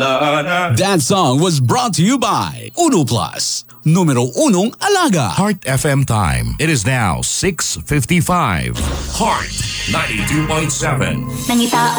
That song was brought to you by Uno Plus, numero unong alaga. Heart FM time. It is now 6:55. Heart 92.7. Nangita